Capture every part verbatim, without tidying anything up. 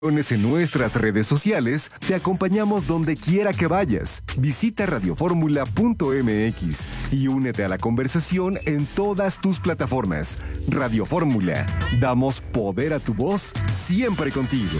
En nuestras redes sociales, te acompañamos donde quiera que vayas. Visita radioformula punto m x y únete a la conversación en todas tus plataformas. Radio Fórmula, damos poder a tu voz, siempre contigo.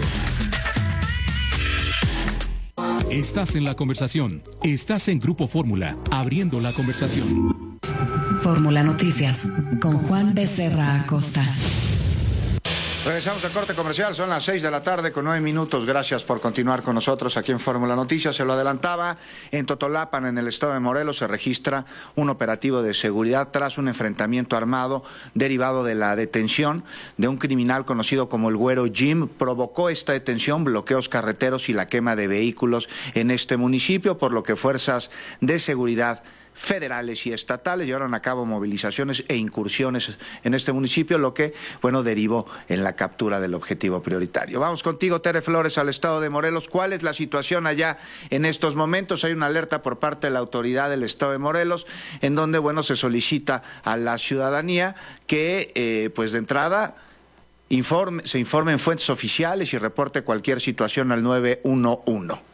Estás en la conversación. Estás en Grupo Fórmula, abriendo la conversación. Fórmula Noticias, con Juan Becerra Acosta. Regresamos al corte comercial, son las seis de la tarde con nueve minutos. Gracias por continuar con nosotros aquí en Fórmula Noticias. Se lo adelantaba, en Totolapan, en el estado de Morelos, se registra un operativo de seguridad tras un enfrentamiento armado derivado de la detención de un criminal conocido como el Güero Jim. Provocó esta detención bloqueos carreteros y la quema de vehículos en este municipio, por lo que fuerzas de seguridad federales y estatales llevaron a cabo movilizaciones e incursiones en este municipio, lo que, bueno, derivó en la captura del objetivo prioritario. Vamos contigo, Tere Flores, al estado de Morelos. ¿Cuál es la situación allá en estos momentos? Hay una alerta por parte de la autoridad del estado de Morelos, en donde, bueno, se solicita a la ciudadanía que, eh, pues de entrada, informe, se informe en fuentes oficiales y reporte cualquier situación al nueve uno uno.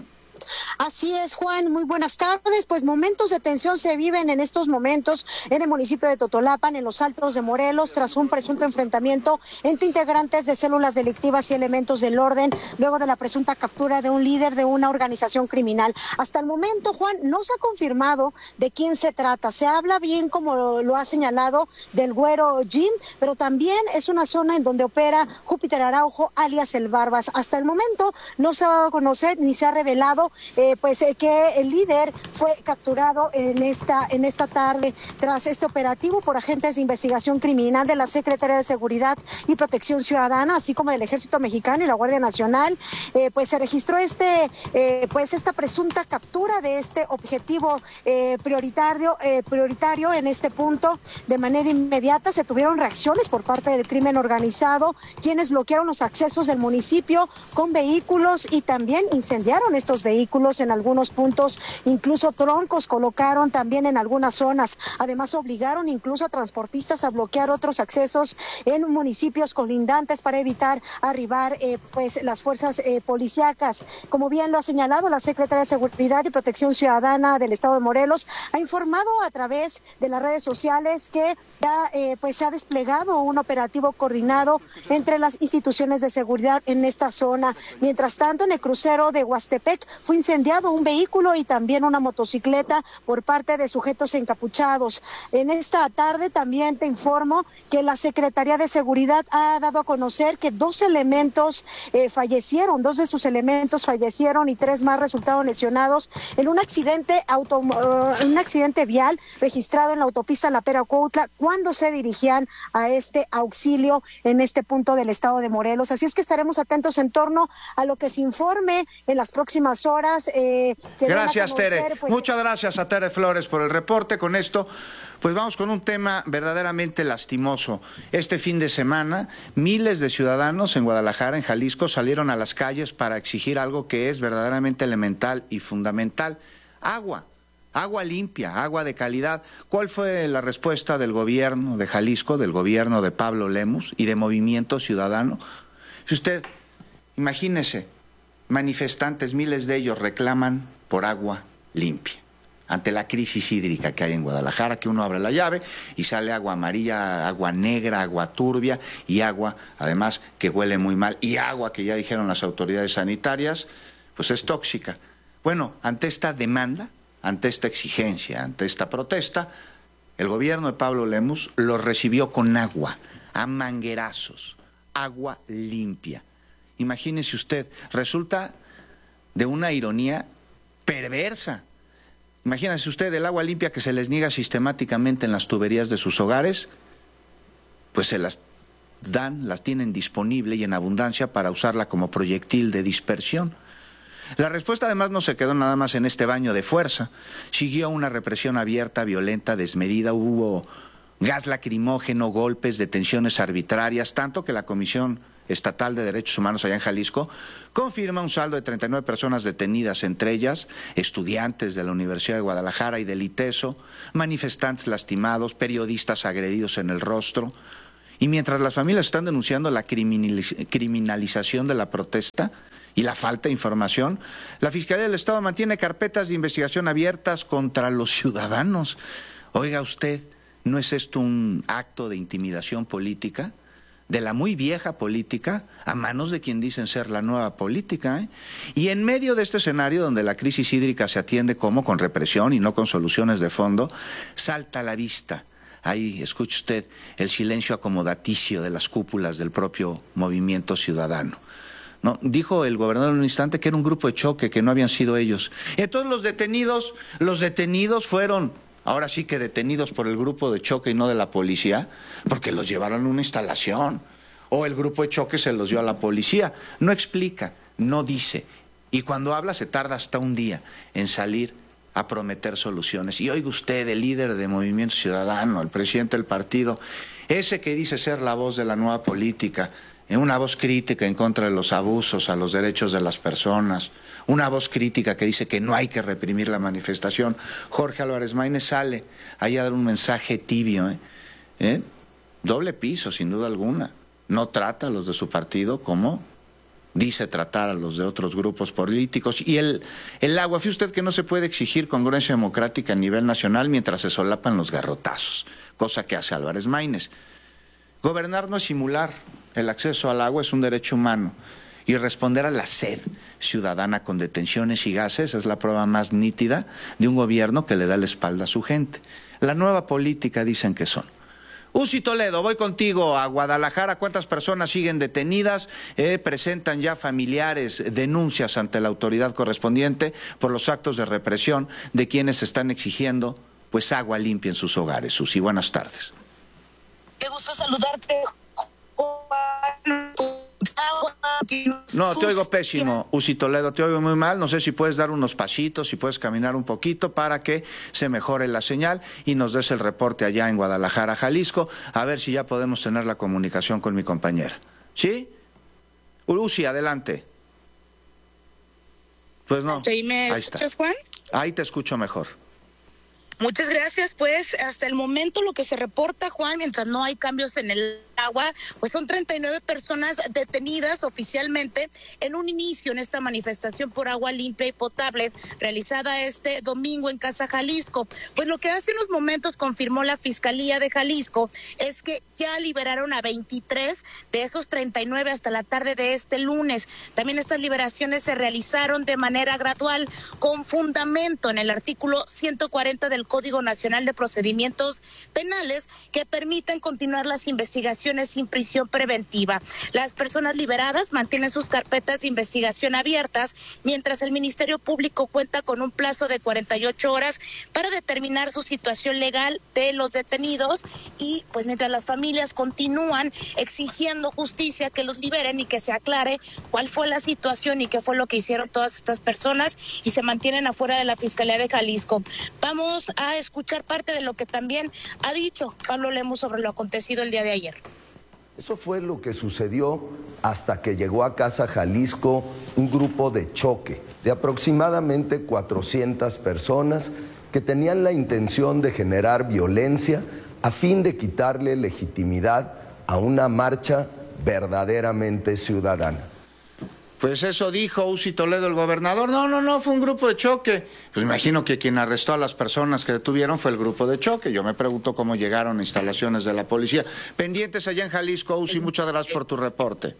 Así es, Juan, muy buenas tardes. Pues momentos de tensión se viven en estos momentos en el municipio de Totolapan, en los Altos de Morelos, tras un presunto enfrentamiento entre integrantes de células delictivas y elementos del orden, luego de la presunta captura de un líder de una organización criminal. Hasta el momento, Juan, no se ha confirmado de quién se trata. Se habla bien, como lo ha señalado, del Güero Jim, pero también es una zona en donde opera Júpiter Araujo, alias el Barbas. Hasta el momento no se ha dado a conocer ni se ha revelado Eh, pues eh, que el líder fue capturado en esta en esta tarde tras este operativo por agentes de investigación criminal de la Secretaría de Seguridad y Protección Ciudadana, así como del Ejército Mexicano y la Guardia Nacional. Eh, pues se registró este eh, pues esta presunta captura de este objetivo eh, prioritario eh, prioritario en este punto. De manera inmediata se tuvieron reacciones por parte del crimen organizado, quienes bloquearon los accesos del municipio con vehículos y también incendiaron estos vehículos en algunos puntos, incluso troncos colocaron también en algunas zonas. Además, obligaron incluso a transportistas a bloquear otros accesos en municipios colindantes para evitar arribar eh, pues las fuerzas eh, policíacas. Como bien lo ha señalado la Secretaría de Seguridad y Protección Ciudadana del Estado de Morelos, ha informado a través de las redes sociales que ya eh, pues se ha desplegado un operativo coordinado entre las instituciones de seguridad en esta zona. Mientras tanto, en el crucero de Huastepec fue incendiado un vehículo y también una motocicleta por parte de sujetos encapuchados. En esta tarde también te informo que la Secretaría de Seguridad ha dado a conocer que dos elementos eh, fallecieron, dos de sus elementos fallecieron y tres más resultaron lesionados en un accidente auto, uh, un accidente vial registrado en la autopista La Pera-Cuautla cuando se dirigían a este auxilio en este punto del estado de Morelos. Así es que estaremos atentos en torno a lo que se informe en las próximas horas. Eh, gracias, conocer, Tere. Pues, Muchas gracias a Tere Flores por el reporte. Con esto, pues vamos con un tema verdaderamente lastimoso. Este fin de semana, miles de ciudadanos en Guadalajara, en Jalisco, salieron a las calles para exigir algo que es verdaderamente elemental y fundamental: agua. Agua limpia, agua de calidad. ¿Cuál fue la respuesta del gobierno de Jalisco, del gobierno de Pablo Lemus y de Movimiento Ciudadano? Si usted, imagínese, manifestantes, miles de ellos reclaman por agua limpia ante la crisis hídrica que hay en Guadalajara, que uno abre la llave y sale agua amarilla, agua negra, agua turbia y agua, además, que huele muy mal, y agua que ya dijeron las autoridades sanitarias, pues es tóxica. Bueno, ante esta demanda, ante esta exigencia, ante esta protesta, el gobierno de Pablo Lemus los recibió con agua, a manguerazos, agua limpia. Imagínese usted, resulta de una ironía perversa. Imagínese usted el agua limpia que se les niega sistemáticamente en las tuberías de sus hogares, pues se las dan, las tienen disponible y en abundancia para usarla como proyectil de dispersión. La respuesta además no se quedó nada más en este baño de fuerza, siguió una represión abierta, violenta, desmedida, hubo gas lacrimógeno, golpes, detenciones arbitrarias, tanto que la Comisión Estatal de Derechos Humanos allá en Jalisco confirma un saldo de treinta y nueve personas detenidas, entre ellas estudiantes de la Universidad de Guadalajara y del ITESO, manifestantes lastimados, periodistas agredidos en el rostro. Y mientras las familias están denunciando la criminalización de la protesta y la falta de información, la Fiscalía del Estado mantiene carpetas de investigación abiertas contra los ciudadanos. Oiga usted, ¿no es esto un acto de intimidación política? De la muy vieja política, a manos de quien dicen ser la nueva política, ¿eh? Y en medio de este escenario donde la crisis hídrica se atiende como con represión y no con soluciones de fondo, salta a la vista, ahí escuche usted, el silencio acomodaticio de las cúpulas del propio movimiento ciudadano. ¿No? Dijo el gobernador en un instante que era un grupo de choque, que no habían sido ellos. Entonces los detenidos, los detenidos fueron... Ahora sí que detenidos por el grupo de choque y no de la policía, porque los llevaron a una instalación. O el grupo de choque se los dio a la policía. No explica, no dice. Y cuando habla se tarda hasta un día en salir a prometer soluciones. Y oiga usted, el líder de Movimiento Ciudadano, el presidente del partido, ese que dice ser la voz de la nueva política, una voz crítica en contra de los abusos a los derechos de las personas, una voz crítica que dice que no hay que reprimir la manifestación. Jorge Álvarez Maínez sale ahí a dar un mensaje tibio, ¿eh? ¿Eh? Doble piso, sin duda alguna. No trata a los de su partido como dice tratar a los de otros grupos políticos. Y el, el agua, fíjese usted que no se puede exigir congruencia democrática a nivel nacional mientras se solapan los garrotazos, cosa que hace Álvarez Maínez. Gobernar no es simular. El acceso al agua es un derecho humano y responder a la sed ciudadana con detenciones y gases es la prueba más nítida de un gobierno que le da la espalda a su gente. La nueva política dicen que son. Uzi Toledo, voy contigo a Guadalajara. ¿Cuántas personas siguen detenidas? Eh, presentan ya familiares denuncias ante la autoridad correspondiente por los actos de represión de quienes están exigiendo pues agua limpia en sus hogares. Uzi, buenas tardes. Qué gusto saludarte. No, te oigo pésimo, Uzi Toledo, te oigo muy mal. No sé si puedes dar unos pasitos, si puedes caminar un poquito para que se mejore la señal y nos des el reporte allá en Guadalajara, Jalisco, a ver si ya podemos tener la comunicación con mi compañera. ¿Sí? Uzi, adelante. Pues no. ¿Y me Ahí escuchas, está. Juan? Ahí te escucho mejor. Muchas gracias. Pues hasta el momento lo que se reporta, Juan, mientras no hay cambios en el agua, pues son treinta y nueve personas detenidas oficialmente en un inicio en esta manifestación por agua limpia y potable realizada este domingo en Casa Jalisco. Pues lo que hace unos momentos confirmó la Fiscalía de Jalisco es que ya liberaron a veintitrés de esos treinta y nueve hasta la tarde de este lunes. También estas liberaciones se realizaron de manera gradual con fundamento en el artículo ciento cuarenta del Código Nacional de Procedimientos Penales que permiten continuar las investigaciones sin prisión preventiva. Las personas liberadas mantienen sus carpetas de investigación abiertas, mientras el Ministerio Público cuenta con un plazo de cuarenta y ocho horas para determinar su situación legal de los detenidos y pues mientras las familias continúan exigiendo justicia, que los liberen y que se aclare cuál fue la situación y qué fue lo que hicieron todas estas personas y se mantienen afuera de la Fiscalía de Jalisco. Vamos a escuchar parte de lo que también ha dicho Pablo Lemus sobre lo acontecido el día de ayer. Eso fue lo que sucedió hasta que llegó a Casa Jalisco un grupo de choque de aproximadamente cuatrocientas personas que tenían la intención de generar violencia a fin de quitarle legitimidad a una marcha verdaderamente ciudadana. Pues eso dijo Uzi Toledo, el gobernador. No, no, no, fue un grupo de choque. Pues imagino que quien arrestó a las personas que detuvieron fue el grupo de choque. Yo me pregunto cómo llegaron a instalaciones de la policía. Pendientes allá en Jalisco, Uzi, muchas gracias por tu reporte.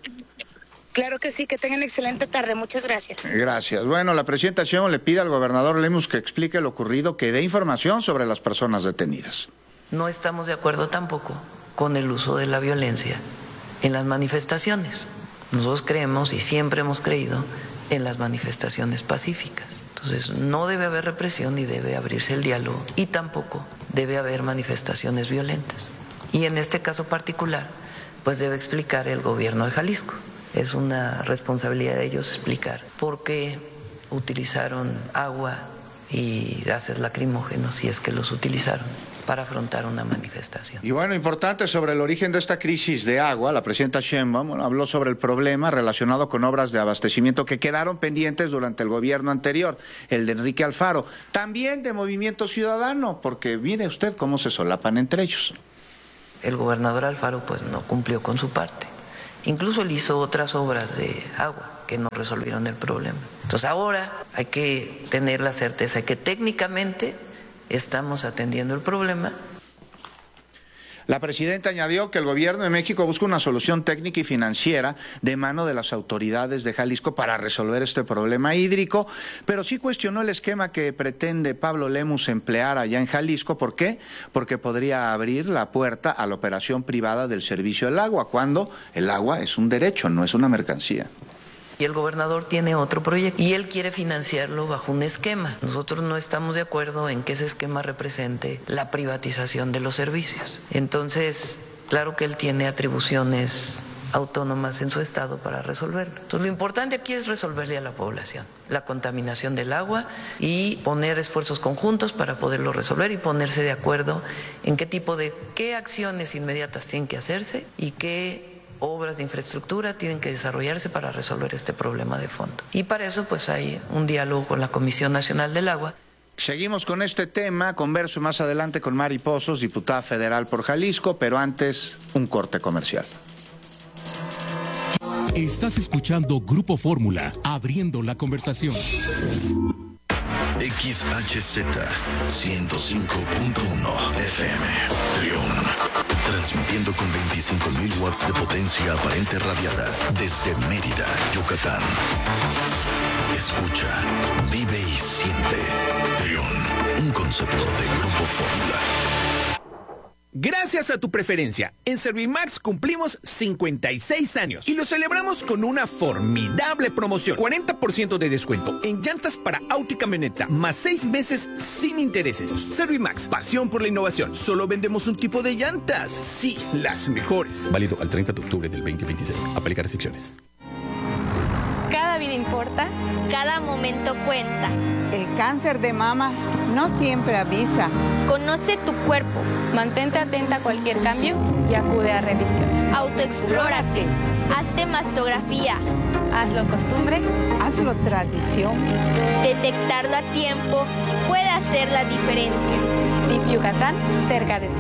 Claro que sí, que tengan excelente tarde. Muchas gracias. Gracias. Bueno, la presidenta Sheinbaum le pide al gobernador Lemus que explique lo ocurrido, que dé información sobre las personas detenidas. No estamos de acuerdo tampoco con el uso de la violencia en las manifestaciones. Nosotros creemos y siempre hemos creído en las manifestaciones pacíficas. Entonces, no debe haber represión y debe abrirse el diálogo y tampoco debe haber manifestaciones violentas. Y en este caso particular, pues debe explicar el gobierno de Jalisco. Es una responsabilidad de ellos explicar por qué utilizaron agua y gases lacrimógenos, si es que los utilizaron, para afrontar una manifestación. Y bueno, importante sobre el origen de esta crisis de agua, la presidenta Sheinbaum bueno, habló sobre el problema relacionado con obras de abastecimiento que quedaron pendientes durante el gobierno anterior, el de Enrique Alfaro, también de Movimiento Ciudadano, porque mire usted cómo se solapan entre ellos. el gobernador Alfaro pues no cumplió con su parte. Incluso él hizo otras obras de agua que no resolvieron el problema. Entonces ahora hay que tener la certeza de que técnicamente estamos atendiendo el problema. La presidenta añadió que el gobierno de México busca una solución técnica y financiera de mano de las autoridades de Jalisco para resolver este problema hídrico, pero sí cuestionó el esquema que pretende Pablo Lemus emplear allá en Jalisco. ¿Por qué? Porque podría abrir la puerta a la operación privada del servicio del agua, cuando el agua es un derecho, no es una mercancía. Y el gobernador tiene otro proyecto y él quiere financiarlo bajo un esquema. Nosotros no estamos de acuerdo en que ese esquema represente la privatización de los servicios. Entonces, claro que él tiene atribuciones autónomas en su estado para resolverlo. Entonces, lo importante aquí es resolverle a la población la contaminación del agua y poner esfuerzos conjuntos para poderlo resolver y ponerse de acuerdo en qué tipo de, qué acciones inmediatas tienen que hacerse y qué obras de infraestructura tienen que desarrollarse para resolver este problema de fondo. Y para eso pues hay un diálogo con la Comisión Nacional del Agua. Seguimos con este tema, converso más adelante con Mari Pozos, diputada federal por Jalisco, pero antes un corte comercial. Estás escuchando Grupo Fórmula, abriendo la conversación. X H Z ciento cinco punto uno F M, Trión. Transmitiendo con veinticinco mil watts de potencia aparente radiada desde Mérida, Yucatán. Escucha, vive y siente. Trión, un concepto de Grupo Fórmula. Gracias a tu preferencia, en Servimax cumplimos cincuenta y seis años y lo celebramos con una formidable promoción. cuarenta por ciento de descuento en llantas para auto y camioneta, más seis meses sin intereses. Servimax, pasión por la innovación. Solo vendemos un tipo de llantas. Sí, las mejores. Válido al treinta de octubre del veinte veintiséis. Aplica restricciones. Cada vida importa. Cada momento cuenta. El cáncer de mama no siempre avisa. Conoce tu cuerpo. Mantente atenta a cualquier cambio y acude a revisión. Autoexplórate. Hazte mastografía. Hazlo costumbre. Hazlo tradición. Detectarlo a tiempo puede hacer la diferencia. D I F Yucatán, cerca de ti.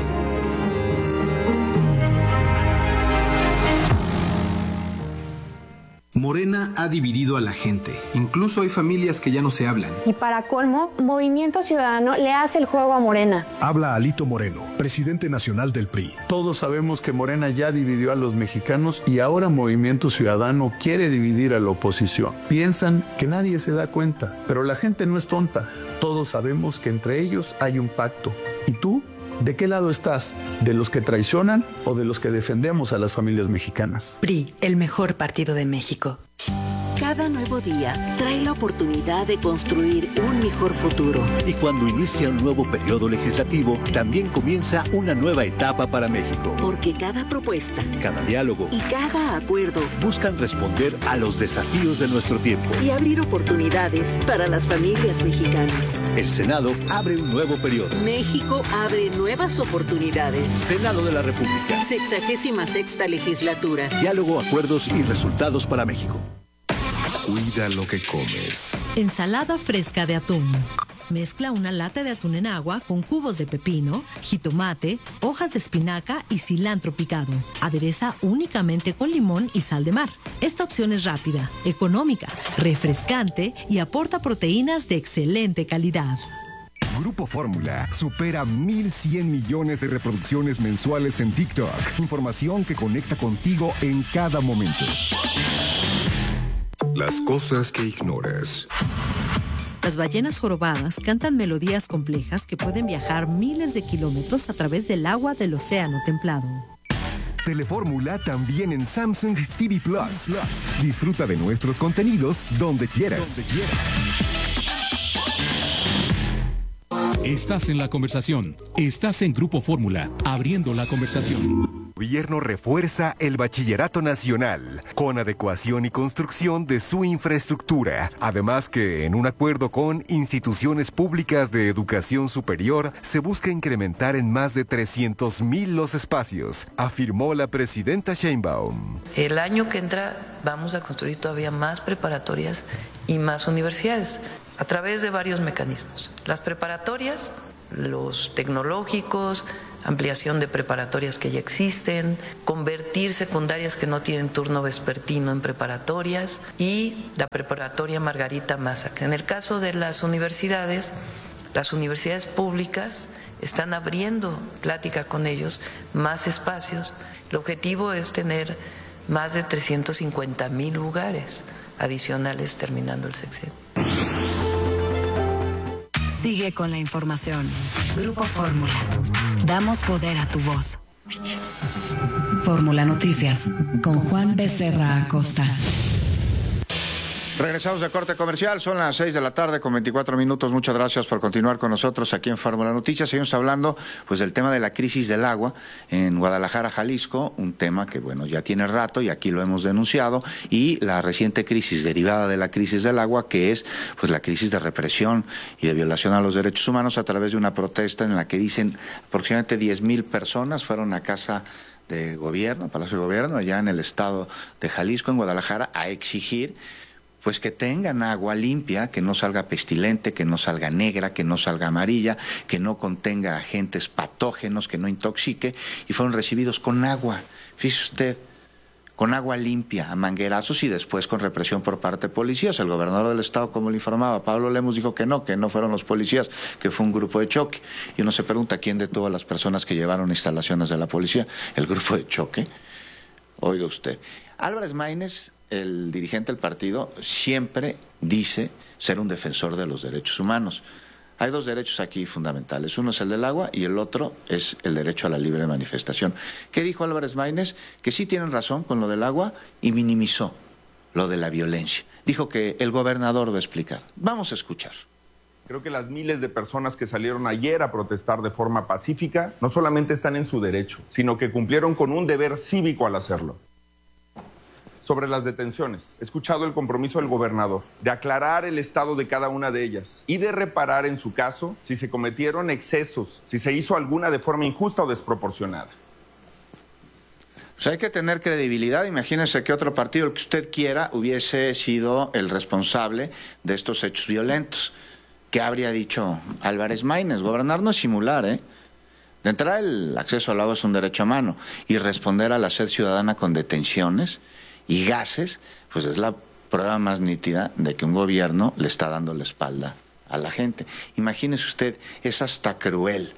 Morena ha dividido a la gente. Incluso hay familias que ya no se hablan. Y para colmo, Movimiento Ciudadano le hace el juego a Morena. Habla Alito Moreno, presidente nacional del P R I. Todos sabemos que Morena ya dividió a los mexicanos y ahora Movimiento Ciudadano quiere dividir a la oposición. Piensan que nadie se da cuenta, pero la gente no es tonta. Todos sabemos que entre ellos hay un pacto. ¿Y tú? ¿De qué lado estás? ¿De los que traicionan o de los que defendemos a las familias mexicanas? P R I, el mejor partido de México. Cada nuevo día trae la oportunidad de construir un mejor futuro. Y cuando inicia un nuevo periodo legislativo, también comienza una nueva etapa para México. Porque cada propuesta, cada diálogo y cada acuerdo buscan responder a los desafíos de nuestro tiempo y abrir oportunidades para las familias mexicanas. El Senado abre un nuevo periodo. México abre nuevas oportunidades. Senado de la República. Sexagésima sexta legislatura. Diálogo, acuerdos y resultados para México. Cuida lo que comes. Ensalada fresca de atún. Mezcla una lata de atún en agua con cubos de pepino, jitomate, hojas de espinaca y cilantro picado. Adereza únicamente con limón y sal de mar. Esta opción es rápida, económica, refrescante y aporta proteínas de excelente calidad. Grupo Fórmula supera mil cien millones de reproducciones mensuales en TikTok. Información que conecta contigo en cada momento. Las cosas que ignoras. Las ballenas jorobadas cantan melodías complejas que pueden viajar miles de kilómetros a través del agua del océano templado. Telefórmula también en Samsung T V Plus. Disfruta de nuestros contenidos donde quieras. Donde quieras. Estás en la conversación. Estás en Grupo Fórmula, abriendo la conversación. El gobierno refuerza el bachillerato nacional con adecuación y construcción de su infraestructura. Además que, en un acuerdo con instituciones públicas de educación superior, se busca incrementar en más de trescientos mil los espacios, afirmó la presidenta Sheinbaum. El año que entra vamos a construir todavía más preparatorias y más universidades a través de varios mecanismos. Las preparatorias, los tecnológicos, ampliación de preparatorias que ya existen, convertir secundarias que no tienen turno vespertino en preparatorias y la preparatoria Margarita Massac. En el caso de las universidades, las universidades públicas están abriendo plática con ellos, más espacios. El objetivo es tener más de trescientos cincuenta mil lugares adicionales terminando el sexenio. Sigue con la información. Grupo Fórmula. Damos poder a tu voz. Fórmula Noticias con Juan Becerra Acosta. Regresamos de corte comercial, son las seis de la tarde con veinticuatro minutos. Muchas gracias por continuar con nosotros aquí en Fórmula Noticias. Seguimos hablando pues del tema de la crisis del agua en Guadalajara, Jalisco, un tema que bueno ya tiene rato y aquí lo hemos denunciado, y la reciente crisis derivada de la crisis del agua, que es pues la crisis de represión y de violación a los derechos humanos a través de una protesta en la que dicen aproximadamente diez mil personas fueron a casa de gobierno, Palacio de Gobierno, allá en el estado de Jalisco, en Guadalajara, a exigir pues que tengan agua limpia, que no salga pestilente, que no salga negra, que no salga amarilla, que no contenga agentes patógenos, que no intoxique, y fueron recibidos con agua, fíjese usted, con agua limpia, a manguerazos y después con represión por parte de policías. El gobernador del estado, como le informaba, Pablo Lemos, dijo que no, que no fueron los policías, que fue un grupo de choque. Y uno se pregunta quién detuvo a las personas que llevaron instalaciones de la policía, el grupo de choque. Oiga usted, Álvarez Maínez, el dirigente del partido, siempre dice ser un defensor de los derechos humanos. Hay dos derechos aquí fundamentales, uno es el del agua y el otro es el derecho a la libre manifestación. ¿Qué dijo Álvarez Maínez? Que sí tienen razón con lo del agua y minimizó lo de la violencia. Dijo que el gobernador va a explicar. Vamos a escuchar. Creo que las miles de personas que salieron ayer a protestar de forma pacífica no solamente están en su derecho, sino que cumplieron con un deber cívico al hacerlo. Sobre las detenciones, he escuchado el compromiso del gobernador de aclarar el estado de cada una de ellas y de reparar en su caso si se cometieron excesos, si se hizo alguna de forma injusta o desproporcionada. Pues hay que tener credibilidad. Imagínese que otro partido, el que usted quiera, hubiese sido el responsable de estos hechos violentos. ¿Qué habría dicho Álvarez Maínez? Gobernar no es simular, ¿eh? De entrada, el acceso al agua es un derecho humano, y responder a la sed ciudadana con detenciones y gases, pues es la prueba más nítida de que un gobierno le está dando la espalda a la gente. Imagínese usted, es hasta cruel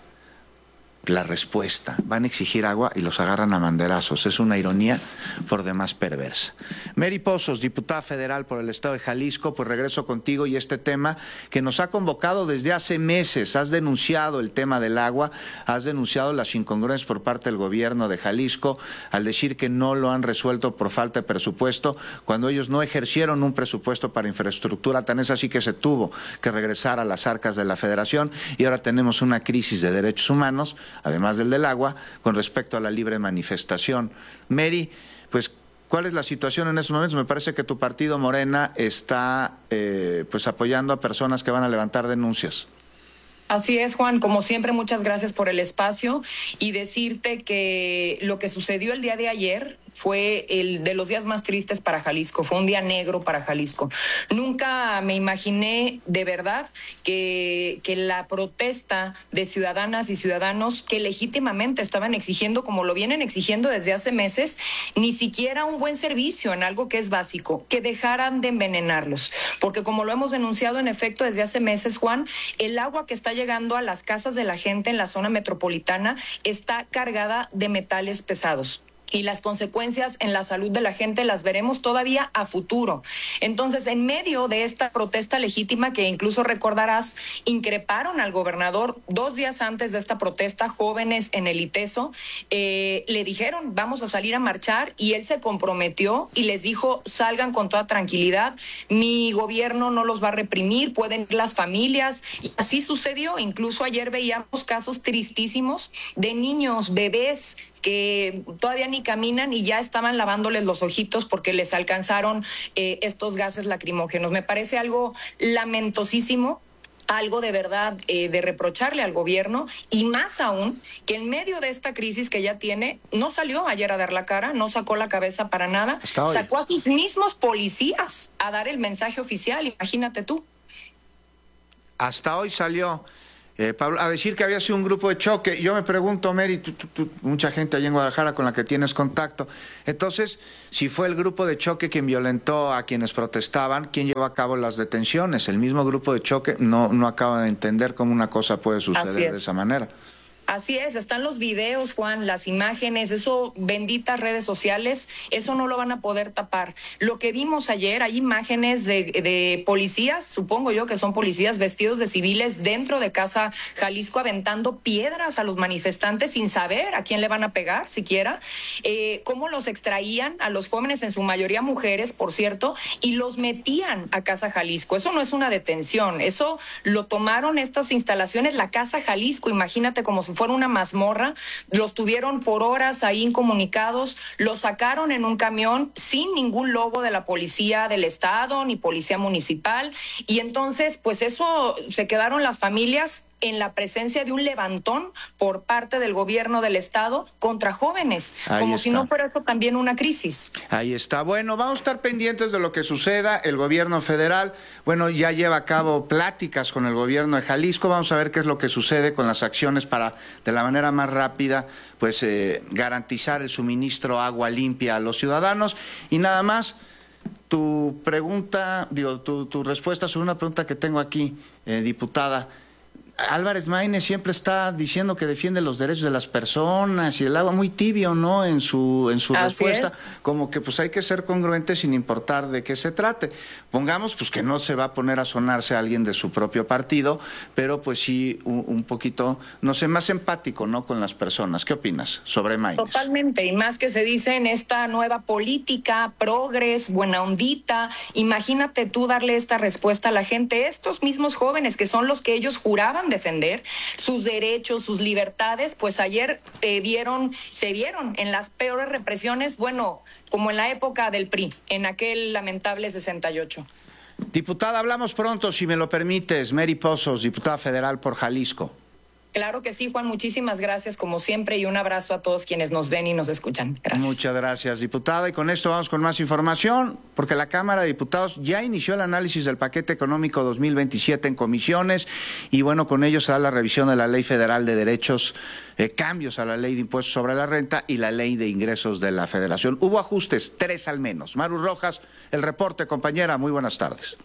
la respuesta. Van a exigir agua y los agarran a manderazos. Es una ironía por demás perversa. Mary Pozos, diputada federal por el estado de Jalisco, pues regreso contigo y este tema que nos ha convocado desde hace meses. Has denunciado el tema del agua, has denunciado las incongruencias por parte del gobierno de Jalisco al decir que no lo han resuelto por falta de presupuesto, cuando ellos no ejercieron un presupuesto para infraestructura. Tan es así que se tuvo que regresar a las arcas de la federación y ahora tenemos una crisis de derechos humanos, además del del agua, con respecto a la libre manifestación. Mary, pues, ¿cuál es la situación en estos momentos? Me parece que tu partido Morena está eh, pues apoyando a personas que van a levantar denuncias. Así es, Juan, como siempre, muchas gracias por el espacio y decirte que lo que sucedió el día de ayer fue el de los días más tristes para Jalisco, fue un día negro para Jalisco. Nunca me imaginé de verdad que, que la protesta de ciudadanas y ciudadanos que legítimamente estaban exigiendo, como lo vienen exigiendo desde hace meses, ni siquiera un buen servicio en algo que es básico, que dejaran de envenenarlos. Porque como lo hemos denunciado en efecto desde hace meses, Juan, el agua que está llegando a las casas de la gente en la zona metropolitana está cargada de metales pesados. Y las consecuencias en la salud de la gente las veremos todavía a futuro. Entonces, en medio de esta protesta legítima, que incluso recordarás, increparon al gobernador dos días antes de esta protesta, jóvenes en el ITESO, eh, le dijeron, vamos a salir a marchar, y él se comprometió y les dijo, salgan con toda tranquilidad, mi gobierno no los va a reprimir, pueden ir las familias, y así sucedió. Incluso ayer veíamos casos tristísimos de niños, bebés, que todavía ni caminan y ya estaban lavándoles los ojitos porque les alcanzaron eh, estos gases lacrimógenos. Me parece algo lamentosísimo, algo de verdad eh, de reprocharle al gobierno, y más aún que en medio de esta crisis que ya tiene, no salió ayer a dar la cara, no sacó la cabeza para nada, sacó a sus mismos policías a dar el mensaje oficial, imagínate tú. Hasta hoy salió. Eh, Pablo, a decir que había sido un grupo de choque. Yo me pregunto, Mary, tú, tú, tú, mucha gente allá en Guadalajara con la que tienes contacto. Entonces, si fue el grupo de choque quien violentó a quienes protestaban, ¿quién llevó a cabo las detenciones? El mismo grupo de choque. No, no acabo de entender cómo una cosa puede suceder de esa manera. Así es, están los videos, Juan, las imágenes, eso, benditas redes sociales, eso no lo van a poder tapar. Lo que vimos ayer, hay imágenes de, de policías, supongo yo que son policías vestidos de civiles dentro de Casa Jalisco aventando piedras a los manifestantes sin saber a quién le van a pegar siquiera, eh, cómo los extraían a los jóvenes, en su mayoría mujeres, por cierto, y los metían a Casa Jalisco. Eso no es una detención, eso lo tomaron estas instalaciones, la Casa Jalisco, imagínate como si fuera una mazmorra, los tuvieron por horas ahí incomunicados, los sacaron en un camión sin ningún logo de la policía del estado ni policía municipal, y entonces pues eso, se quedaron las familias en la presencia de un levantón por parte del gobierno del estado contra jóvenes, Ahí como está. Si no fuera eso también una crisis. Ahí está. Bueno, vamos a estar pendientes de lo que suceda. El gobierno federal, bueno, ya lleva a cabo pláticas con el gobierno de Jalisco. Vamos a ver qué es lo que sucede con las acciones para, de la manera más rápida, pues eh, garantizar el suministro agua limpia a los ciudadanos. Y nada más, tu pregunta, digo, tu, tu respuesta sobre una pregunta que tengo aquí, eh, diputada. Álvarez Maínez siempre está diciendo que defiende los derechos de las personas y el agua, muy tibio, ¿no? En su en su Así respuesta, es. Como que pues hay que ser congruentes sin importar de qué se trate. Pongamos pues que no se va a poner a sonarse a alguien de su propio partido, pero pues sí un, un poquito, no sé, más empático, ¿no? Con las personas. ¿Qué opinas sobre Maínez? Totalmente, y más que se dice en esta nueva política, progres, buena ondita, imagínate tú darle esta respuesta a la gente, estos mismos jóvenes que son los que ellos juraban defender, sus derechos, sus libertades, pues ayer eh, vieron, se vieron en las peores represiones, bueno, como en la época del P R I, en aquel lamentable sesenta y ocho. Diputada, hablamos pronto, si me lo permites. Mary Pozos, diputada federal por Jalisco. Claro que sí, Juan, muchísimas gracias como siempre y un abrazo a todos quienes nos ven y nos escuchan. Gracias. Muchas gracias, diputada. Y con esto vamos con más información, porque la Cámara de Diputados ya inició el análisis del paquete económico dos mil veintisiete en comisiones y bueno, con ello se da la revisión de la Ley Federal de Derechos, eh, cambios a la Ley de Impuestos sobre la Renta y la Ley de Ingresos de la Federación. Hubo ajustes, tres al menos. Maru Rojas, el reporte, compañera, muy buenas tardes.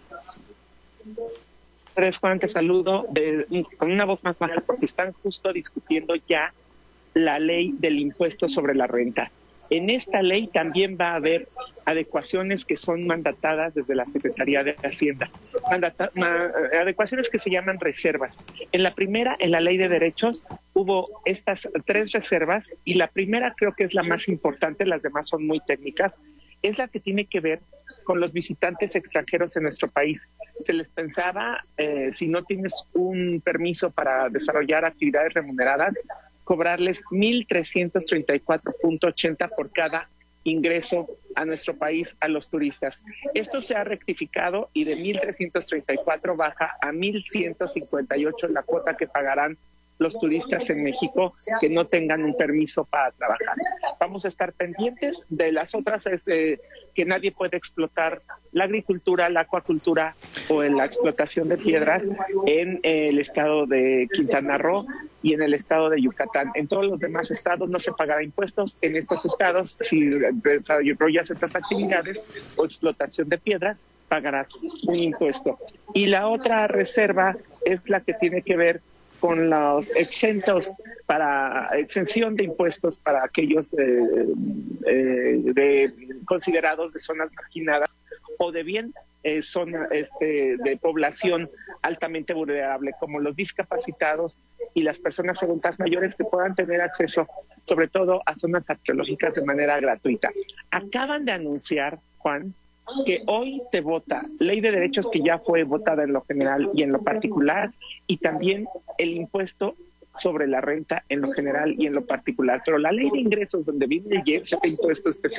Juan, te saludo eh, con una voz más baja porque están justo discutiendo ya la ley del impuesto sobre la renta. En esta ley también va a haber adecuaciones que son mandatadas desde la Secretaría de Hacienda, Mandata- ma- adecuaciones que se llaman reservas. En la primera, en la ley de derechos, hubo estas tres reservas y la primera creo que es la más importante, las demás son muy técnicas, es la que tiene que ver con los visitantes extranjeros en nuestro país. Se les pensaba, eh, si no tienes un permiso para desarrollar actividades remuneradas, cobrarles mil trescientos treinta y cuatro punto ochenta por cada ingreso a nuestro país a los turistas. Esto se ha rectificado y de mil trescientos treinta y cuatro baja a mil ciento cincuenta y ocho la cuota que pagarán los turistas en México que no tengan un permiso para trabajar. Vamos a estar pendientes de las otras, es, eh, que nadie puede explotar la agricultura, la acuacultura o en la explotación de piedras en eh, el estado de Quintana Roo y en el estado de Yucatán. En todos los demás estados no se pagará impuestos. En estos estados, si desarrollas estas actividades o explotación de piedras, pagarás un impuesto. Y la otra reserva es la que tiene que ver con los exentos para exención de impuestos para aquellos eh, eh, de, considerados de zonas marginadas o de bien eh, zona este, de población altamente vulnerable, como los discapacitados y las personas adultas mayores que puedan tener acceso, sobre todo a zonas arqueológicas de manera gratuita. Acaban de anunciar, Juan, que hoy se vota ley de derechos que ya fue votada en lo general y en lo particular, y también el impuesto sobre la renta en lo general y en lo particular. Pero la ley de ingresos, donde viene el I E P S, este impuesto especial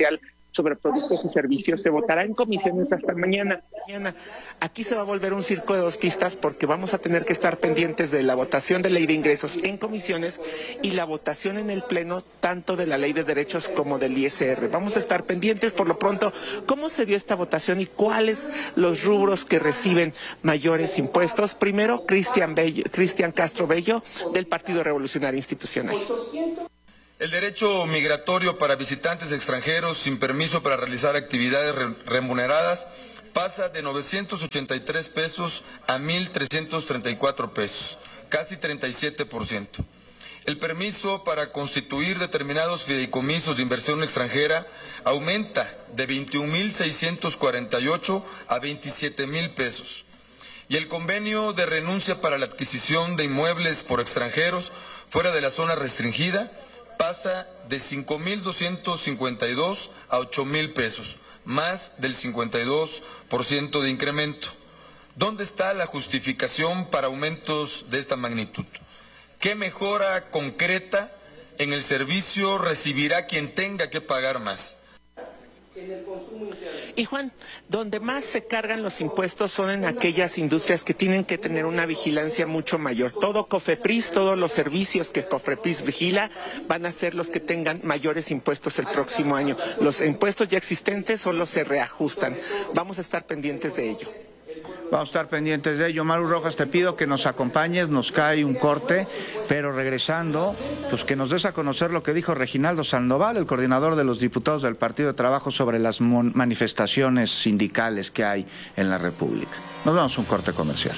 sobre productos y servicios se votará en comisiones hasta mañana. Mañana aquí se va a volver un circo de dos pistas porque vamos a tener que estar pendientes de la votación de ley de ingresos en comisiones y la votación en el pleno tanto de la ley de derechos como del I S R. Vamos a estar pendientes por lo pronto cómo se dio esta votación y cuáles los rubros que reciben mayores impuestos. Primero, Cristian Bello, Cristian Castro Bello del Partido Revolucionario Institucional. El derecho migratorio para visitantes extranjeros sin permiso para realizar actividades remuneradas pasa de novecientos ochenta y tres pesos a mil trescientos treinta y cuatro pesos, casi treinta y siete por ciento. El permiso para constituir determinados fideicomisos de inversión extranjera aumenta de veintiún mil seiscientos cuarenta y ocho a veintisiete mil pesos. Y el convenio de renuncia para la adquisición de inmuebles por extranjeros fuera de la zona restringida pasa de cinco mil doscientos cincuenta y dos a ocho mil pesos, más del cincuenta y dos por ciento de incremento. ¿Dónde está la justificación para aumentos de esta magnitud? ¿Qué mejora concreta en el servicio recibirá quien tenga que pagar más? Y Juan, donde más se cargan los impuestos son en aquellas industrias que tienen que tener una vigilancia mucho mayor. Todo COFEPRIS, todos los servicios que COFEPRIS vigila van a ser los que tengan mayores impuestos el próximo año. Los impuestos ya existentes solo se reajustan. Vamos a estar pendientes de ello. Vamos a estar pendientes de ello. Maru Rojas, te pido que nos acompañes, nos cae un corte, pero regresando, pues que nos des a conocer lo que dijo Reginaldo Sandoval, el coordinador de los diputados del Partido de Trabajo, sobre las manifestaciones sindicales que hay en la República. Nos vamos a un corte comercial.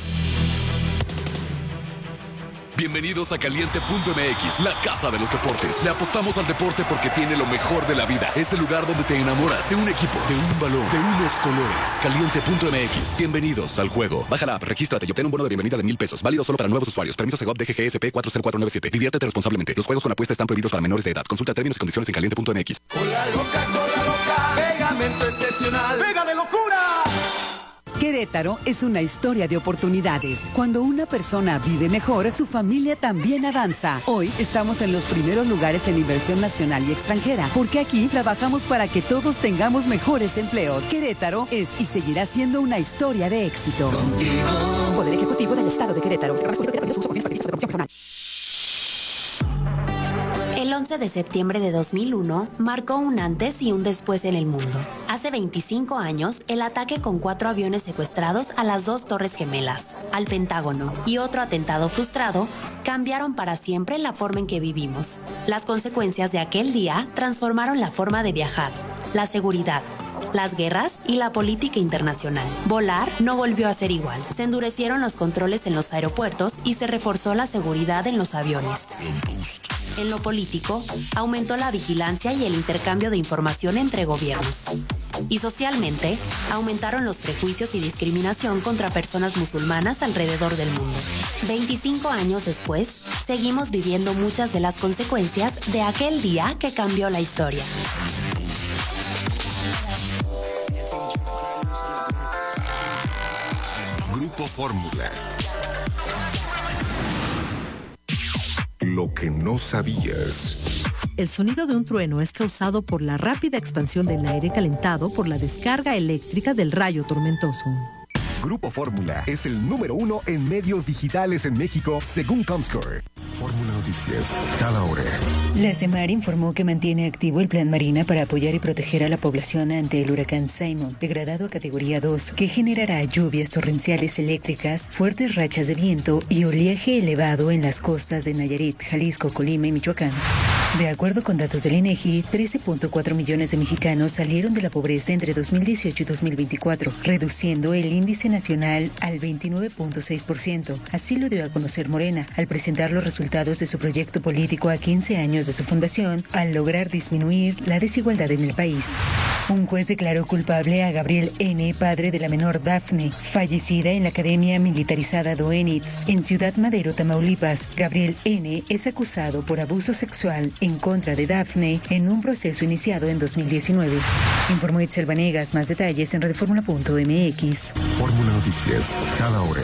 Bienvenidos a Caliente punto M X, la casa de los deportes. Le apostamos al deporte porque tiene lo mejor de la vida. Es el lugar donde te enamoras de un equipo, de un balón, de unos colores. Caliente punto M X. Bienvenidos al juego. Baja la app, regístrate y obtén un bono de bienvenida de mil pesos. Válido solo para nuevos usuarios. Permiso Segov D G G S P cuatro cero cuatro nueve siete. Diviértete responsablemente. Los juegos con apuesta están prohibidos para menores de edad. Consulta términos y condiciones en caliente punto M X. Cola loca, cola loca, pegamento excepcional, pega de locura. Querétaro es una historia de oportunidades. Cuando una persona vive mejor, su familia también avanza. Hoy estamos en los primeros lugares en inversión nacional y extranjera, porque aquí trabajamos para que todos tengamos mejores empleos. Querétaro es y seguirá siendo una historia de éxito. Contigo. Poder Ejecutivo del Estado de Querétaro. El once de septiembre de dos mil uno marcó un antes y un después en el mundo. Hace veinticinco años, el ataque con cuatro aviones secuestrados a las dos Torres Gemelas, al Pentágono y otro atentado frustrado cambiaron para siempre la forma en que vivimos. Las consecuencias de aquel día transformaron la forma de viajar, la seguridad, las guerras y la política internacional. Volar no volvió a ser igual. Se endurecieron los controles en los aeropuertos y se reforzó la seguridad en los aviones. En lo político, aumentó la vigilancia y el intercambio de información entre gobiernos. Y socialmente, aumentaron los prejuicios y discriminación contra personas musulmanas alrededor del mundo. veinticinco años después, seguimos viviendo muchas de las consecuencias de aquel día que cambió la historia. Grupo Fórmula. Lo que no sabías. El sonido de un trueno es causado por la rápida expansión del aire calentado por la descarga eléctrica del rayo tormentoso. Grupo Fórmula es el número uno en medios digitales en México, según Comscore. Fórmula Noticias, cada hora. La CEMAR informó que mantiene activo el Plan Marina para apoyar y proteger a la población ante el huracán Simon, degradado a categoría dos, que generará lluvias torrenciales eléctricas, fuertes rachas de viento y oleaje elevado en las costas de Nayarit, Jalisco, Colima y Michoacán. De acuerdo con datos del INEGI, trece punto cuatro millones de mexicanos salieron de la pobreza entre dos mil dieciocho y dos mil veinticuatro, reduciendo el índice nacional al veintinueve punto seis por ciento. Así lo dio a conocer Morena al presentar los resultados de su proyecto político a quince años de su fundación, al lograr disminuir la desigualdad en el país. Un juez declaró culpable a Gabriel N., padre de la menor Dafne, fallecida en la Academia Militarizada Doenitz, en Ciudad Madero, Tamaulipas. Gabriel N. es acusado por abuso sexual en contra de Dafne en un proceso iniciado en dos mil diecinueve. Informó Itzel Vanegas. Más detalles en redefórmula punto m x. Fórmula Noticias, cada hora.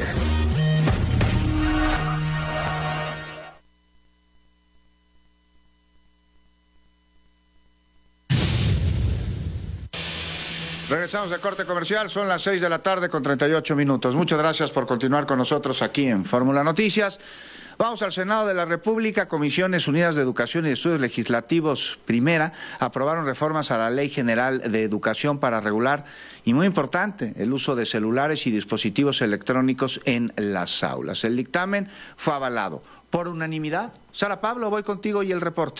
regresamos de corte comercial, son las seis de la tarde con treinta y ocho minutos. Muchas gracias por continuar con nosotros aquí en Fórmula Noticias. Vamos al Senado de la República. Comisiones Unidas de Educación y de Estudios Legislativos Primera aprobaron reformas a la Ley General de Educación para regular, y muy importante, el uso de celulares y dispositivos electrónicos en las aulas. El dictamen fue avalado por unanimidad. Sara Pablo, voy contigo y el reporte.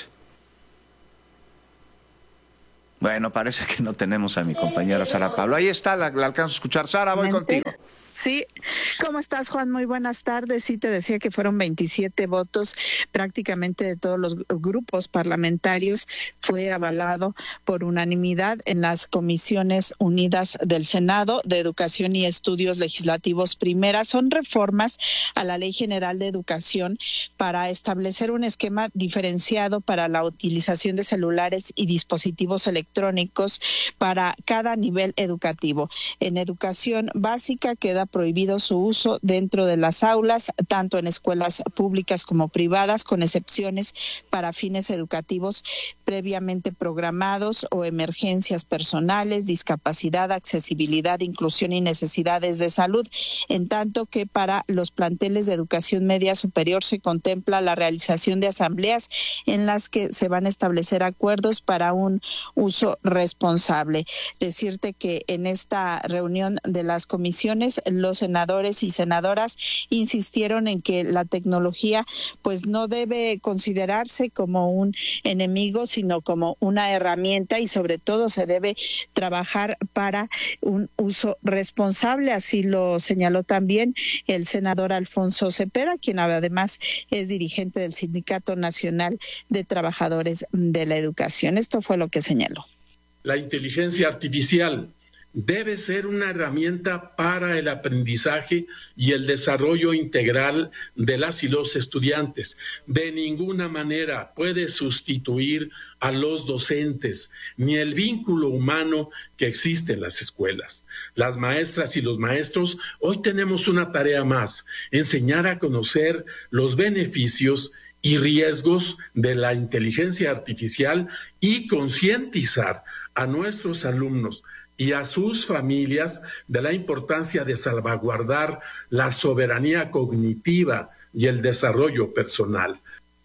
Bueno, parece que no tenemos a mi compañera Sara Pablo. Ahí está, la, la alcanzo a escuchar. Sara, voy contigo. Sí, ¿cómo estás, Juan? Muy buenas tardes. Sí, te decía que fueron veintisiete votos, prácticamente de todos los grupos parlamentarios. Fue avalado por unanimidad en las Comisiones Unidas del Senado de Educación y Estudios Legislativos Primera. Son reformas a la Ley General de Educación para establecer un esquema diferenciado para la utilización de celulares y dispositivos electrónicos para cada nivel educativo. En educación básica queda prohibido su uso dentro de las aulas, tanto en escuelas públicas como privadas, con excepciones para fines educativos previamente programados o emergencias personales, discapacidad, accesibilidad, inclusión y necesidades de salud, en tanto que para los planteles de educación media superior se contempla la realización de asambleas en las que se van a establecer acuerdos para un uso responsable. Decirte que en esta reunión de las comisiones, los senadores y senadoras insistieron en que la tecnología pues no debe considerarse como un enemigo, sino como una herramienta, y sobre todo se debe trabajar para un uso responsable. Así lo señaló también el senador Alfonso Cepeda, quien además es dirigente del Sindicato Nacional de Trabajadores de la Educación. Esto fue lo que señaló. La inteligencia artificial debe ser una herramienta para el aprendizaje y el desarrollo integral de las y los estudiantes. De ninguna manera puede sustituir a los docentes ni el vínculo humano que existe en las escuelas. Las maestras y los maestros hoy tenemos una tarea más: enseñar a conocer los beneficios y riesgos de la inteligencia artificial y concientizar a nuestros alumnos y a sus familias de la importancia de salvaguardar la soberanía cognitiva y el desarrollo personal.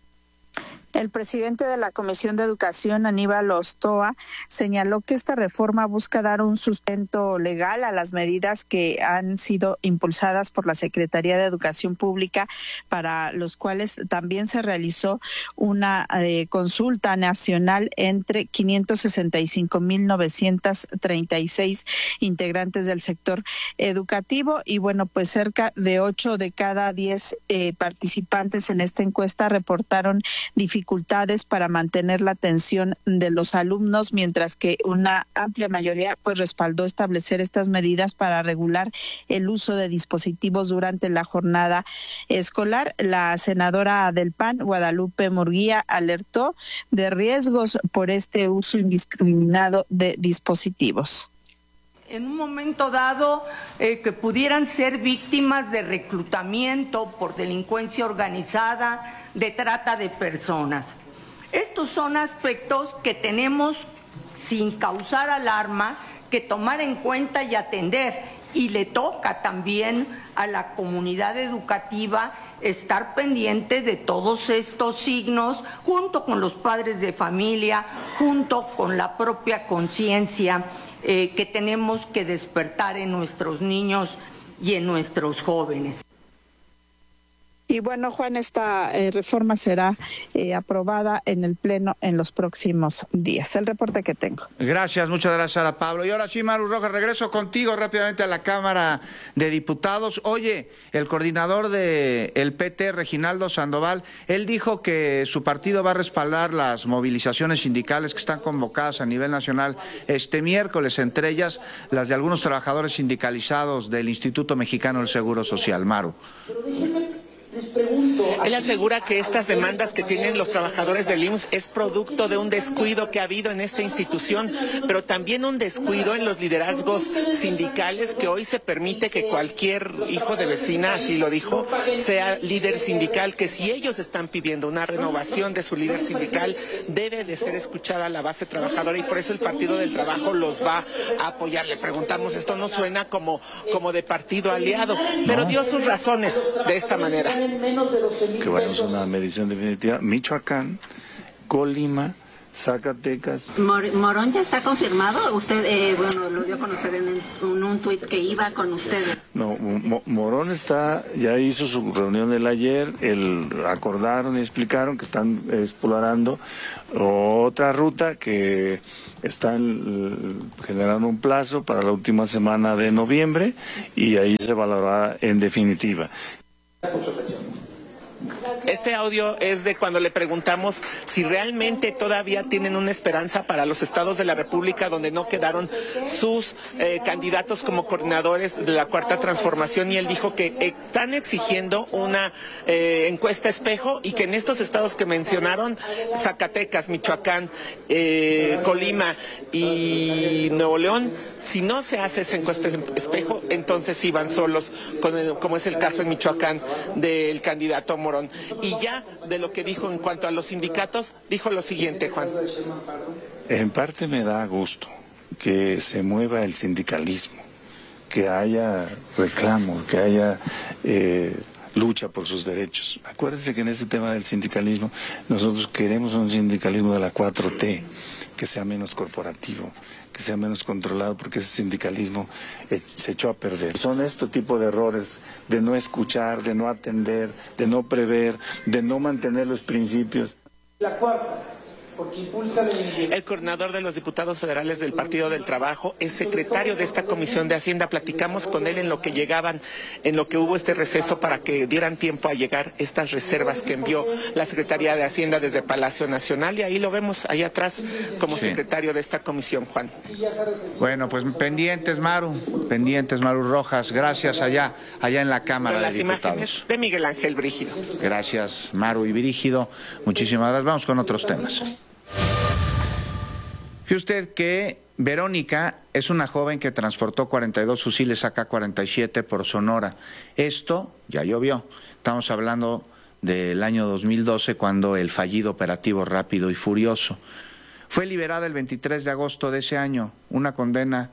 El presidente de la Comisión de Educación, Aníbal Ostoa, señaló que esta reforma busca dar un sustento legal a las medidas que han sido impulsadas por la Secretaría de Educación Pública, para los cuales también se realizó una eh, consulta nacional entre quinientos sesenta y cinco mil novecientos treinta y seis integrantes del sector educativo. Y bueno, pues cerca de ocho de cada diez eh, participantes en esta encuesta reportaron dificultades dificultades para mantener la atención de los alumnos, mientras que una amplia mayoría pues respaldó establecer estas medidas para regular el uso de dispositivos durante la jornada escolar. La senadora del P A N, Guadalupe Murguía, alertó de riesgos por este uso indiscriminado de dispositivos. En un momento dado eh, que pudieran ser víctimas de reclutamiento por delincuencia organizada, de trata de personas. Estos son aspectos que tenemos, sin causar alarma, que tomar en cuenta y atender, y le toca también a la comunidad educativa estar pendiente de todos estos signos, junto con los padres de familia, junto con la propia conciencia eh, que tenemos que despertar en nuestros niños y en nuestros jóvenes. Y bueno, Juan, esta eh, reforma será eh, aprobada en el Pleno en los próximos días. El reporte que tengo. Gracias, muchas gracias, Sara Pablo. Y ahora sí, Maru Rojas, regreso contigo rápidamente a la Cámara de Diputados. Oye, el coordinador del P T, Reginaldo Sandoval, él dijo que su partido va a respaldar las movilizaciones sindicales que están convocadas a nivel nacional este miércoles, entre ellas las de algunos trabajadores sindicalizados del Instituto Mexicano del Seguro Social. Maru. les pregunto... Él asegura que estas demandas que tienen los trabajadores del I M S S es producto de un descuido que ha habido en esta institución, pero también un descuido en los liderazgos sindicales, que hoy se permite que cualquier hijo de vecina, así lo dijo, sea líder sindical, que si ellos están pidiendo una renovación de su líder sindical, debe de ser escuchada la base trabajadora, y por eso el Partido del Trabajo los va a apoyar. Le preguntamos, esto no suena como, como de partido aliado, pero dio sus razones de esta manera. Que bueno, es una medición definitiva. Michoacán, Colima, Zacatecas. Mor Morón ya está confirmado. Usted, eh, bueno, lo dio a conocer en, el, en un tuit que iba con ustedes. No, Mo Morón está, ya hizo su reunión del ayer, el, acordaron y explicaron que están explorando otra ruta, que están generando un plazo para la última semana de noviembre, y ahí se valorará en definitiva. Este audio es de cuando le preguntamos si realmente todavía tienen una esperanza para los estados de la República donde no quedaron sus eh, candidatos como coordinadores de la Cuarta Transformación, y él dijo que están exigiendo una eh, encuesta espejo, y que en estos estados que mencionaron, Zacatecas, Michoacán, eh, Colima y Nuevo León, si no se hace esa encuesta espejo, entonces sí van solos, con el, como es el caso en Michoacán del candidato Morón. Y ya de lo que dijo en cuanto a los sindicatos, dijo lo siguiente, Juan. En parte me da gusto que se mueva el sindicalismo, que haya reclamo, que haya eh, lucha por sus derechos. Acuérdense que en este tema del sindicalismo, nosotros queremos un sindicalismo de la cuatro T, que sea menos corporativo, que sea menos controlado, porque ese sindicalismo eh, se echó a perder. Son este tipo de errores, de no escuchar, de no atender, de no prever, de no mantener los principios. La cuarta, porque impulsa la... El coordinador de los diputados federales del Partido del Trabajo es secretario de esta Comisión de Hacienda. Platicamos con él en lo que llegaban, en lo que hubo este receso para que dieran tiempo a llegar estas reservas que envió la Secretaría de Hacienda desde Palacio Nacional, y ahí lo vemos, ahí atrás, como sí. secretario de esta comisión, Juan. Bueno, pues pendientes, Maru, pendientes, Maru Rojas, gracias allá, allá en la Cámara con de las Diputados. Imágenes de Miguel Ángel Brígido. Gracias, Maru y Brígido, muchísimas gracias. Vamos con otros temas. Fíjese usted que Verónica es una joven que transportó cuarenta y dos fusiles A K cuarenta y siete por Sonora. Esto ya llovió. Estamos hablando del año dos mil doce, cuando el fallido operativo Rápido y Furioso. Fue liberada el veintitrés de agosto de ese año, una condena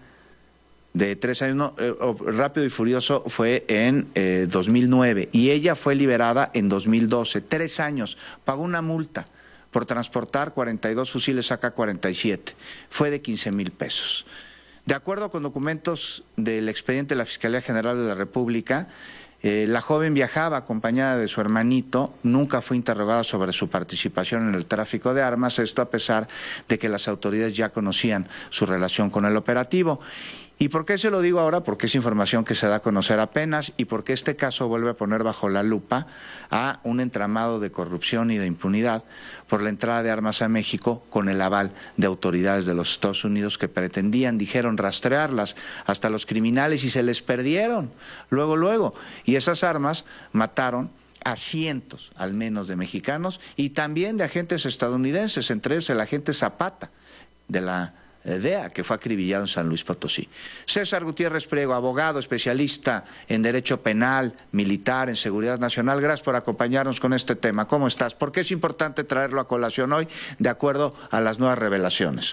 de tres años. No, eh, Rápido y Furioso fue en eh, dos mil nueve, y ella fue liberada en dos mil doce, tres años. Pagó una multa por transportar cuarenta y dos fusiles A K cuarenta y siete. Fue de quince mil pesos. De acuerdo con documentos del expediente de la Fiscalía General de la República, eh, la joven viajaba acompañada de su hermanito, nunca fue interrogada sobre su participación en el tráfico de armas, esto a pesar de que las autoridades ya conocían su relación con el operativo. ¿Y por qué se lo digo ahora? Porque es información que se da a conocer apenas, y porque este caso vuelve a poner bajo la lupa a un entramado de corrupción y de impunidad por la entrada de armas a México con el aval de autoridades de los Estados Unidos que pretendían, dijeron, rastrearlas hasta los criminales, y se les perdieron luego, luego. Y esas armas mataron a cientos, al menos, de mexicanos y también de agentes estadounidenses, entre ellos el agente Zapata de la D E A, que fue acribillado en San Luis Potosí. César Gutiérrez Priego, abogado, especialista en Derecho Penal, militar, en Seguridad Nacional, gracias por acompañarnos con este tema. ¿Cómo estás? ¿Por qué es importante traerlo a colación hoy, de acuerdo a las nuevas revelaciones?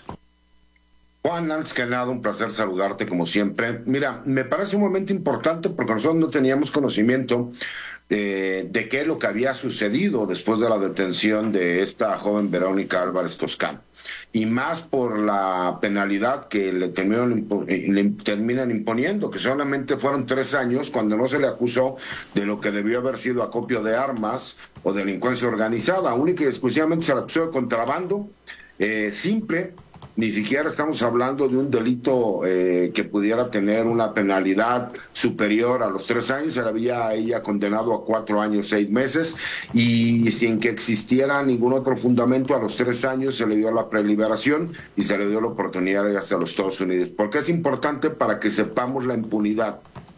Juan, antes que nada, un placer saludarte como siempre. Mira, me parece un momento importante porque nosotros no teníamos conocimiento de, de qué es lo que había sucedido después de la detención de esta joven Verónica Álvarez Toscano. Y más por la penalidad que le terminan, le terminan imponiendo, que solamente fueron tres años, cuando no se le acusó de lo que debió haber sido acopio de armas o delincuencia organizada. Única y exclusivamente se le acusó de contrabando eh, simple. Ni siquiera estamos hablando de un delito eh, que pudiera tener una penalidad superior a los tres años. Se le había a ella condenado a cuatro años, seis meses, y sin que existiera ningún otro fundamento, a los tres años se le dio la preliberación y se le dio la oportunidad de ir hacia los Estados Unidos. Porque es importante para que sepamos la impunidad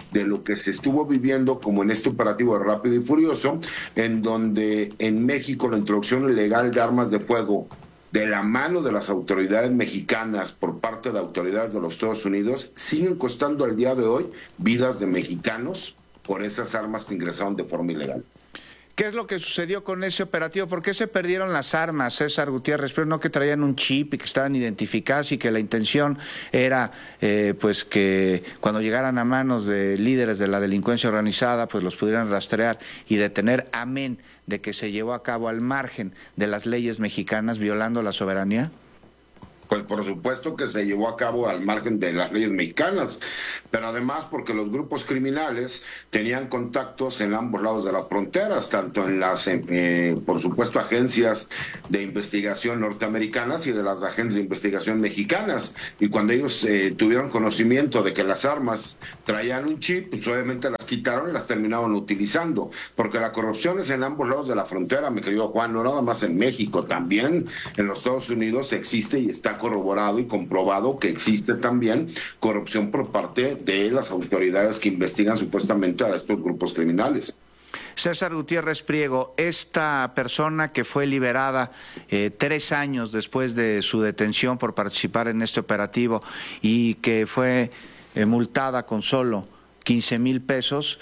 de lo que se estuvo viviendo como en este operativo de Rápido y Furioso, en donde en México la introducción ilegal de armas de fuego de la mano de las autoridades mexicanas por parte de autoridades de los Estados Unidos siguen costando al día de hoy vidas de mexicanos por esas armas que ingresaron de forma ilegal. ¿Qué es lo que sucedió con ese operativo? ¿Por qué se perdieron las armas, César Gutiérrez? Pero no que traían un chip y que estaban identificadas y que la intención era eh, pues que cuando llegaran a manos de líderes de la delincuencia organizada pues los pudieran rastrear y detener, amén de que se llevó a cabo al margen de las leyes mexicanas violando la soberanía. Pues por supuesto que se llevó a cabo al margen de las leyes mexicanas, pero además porque los grupos criminales tenían contactos en ambos lados de las fronteras, tanto en las, eh, por supuesto, agencias de investigación norteamericanas y de las agencias de investigación mexicanas. Y cuando ellos eh, tuvieron conocimiento de que las armas traían un chip, pues obviamente las quitaron y las terminaron utilizando, porque la corrupción es en ambos lados de la frontera, mi querido Juan, no nada más en México, también en los Estados Unidos existe y está corroborado y comprobado que existe también corrupción por parte de las autoridades que investigan supuestamente a estos grupos criminales. César Gutiérrez Priego, esta persona que fue liberada eh, tres años después de su detención por participar en este operativo y que fue eh, multada con solo quince mil pesos,